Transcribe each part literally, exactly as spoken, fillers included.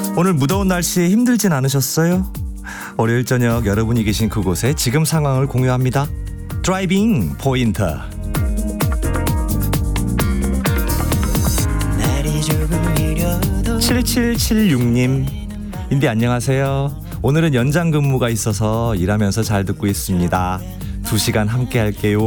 오늘 무더운 날씨에 힘들진 않으셨어요? 월요일 저녁 여러분이 계신 그곳에 지금 상황을 공유합니다. 드라이빙 포인트. 칠칠칠육 님, 인디 안녕하세요. 오늘은 연장 근무가 있어서 일하면서 잘 듣고 있습니다. 두 시간 함께 할게요.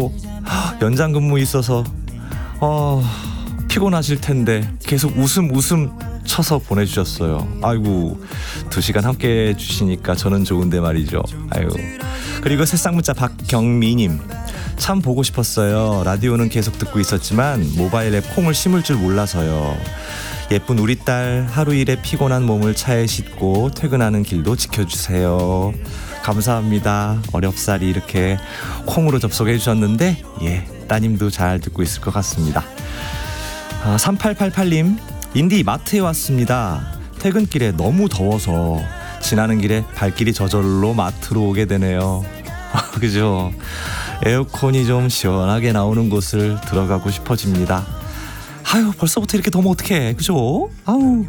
연장 근무 있어서 어, 피곤하실 텐데 계속 웃음 웃음 쳐서 보내주셨어요. 아이고, 두 시간 함께 해주시니까 저는 좋은데 말이죠. 아유. 그리고 새싹문자 박경미님, 참 보고 싶었어요. 라디오는 계속 듣고 있었지만 모바일 앱 콩을 심을 줄 몰라서요. 예쁜 우리 딸 하루 일에 피곤한 몸을 차에 싣고 퇴근하는 길도 지켜주세요. 감사합니다. 어렵사리 이렇게 콩으로 접속해 주셨는데 예, 따님도 잘 듣고 있을 것 같습니다. 아, 삼팔팔팔 님, 인디 마트에 왔습니다. 퇴근길에 너무 더워서 지나는 길에 발길이 저절로 마트로 오게 되네요. 그죠? 에어컨이 좀 시원하게 나오는 곳을 들어가고 싶어집니다. 아유, 벌써부터 이렇게 더우면 어떡해, 그죠? 아우.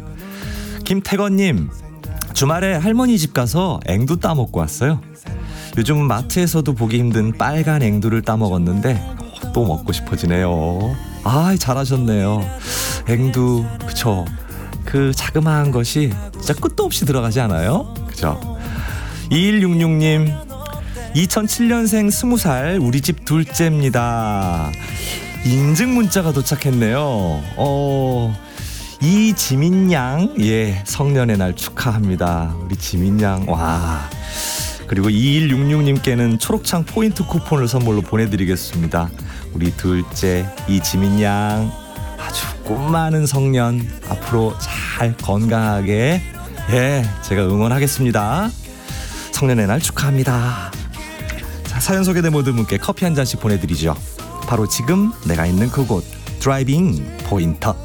김태건님, 주말에 할머니 집 가서 앵두 따먹고 왔어요. 요즘 마트에서도 보기 힘든 빨간 앵두를 따먹었는데 또 먹고 싶어지네요. 아, 잘하셨네요. 앵두, 그쵸? 그 자그마한 것이 진짜 끝도 없이 들어가지 않아요? 그죠? 이일육육 님, 이천칠 년생 스무 살 우리 집 둘째입니다. 인증 문자가 도착했네요. 어, 이지민 양, 예, 성년의 날 축하합니다. 우리 지민 양, 와. 그리고 이일육육 님께는 초록창 포인트 쿠폰을 선물로 보내드리겠습니다. 우리 둘째 이지민 양, 아주 꿈 많은 성년 앞으로 잘 건강하게, 예, 제가 응원하겠습니다. 성년의 날 축하합니다. 자, 사연 소개된 모든 분께 커피 한 잔씩 보내드리죠. 바로 지금 내가 있는 그곳, 드라이빙 포인트.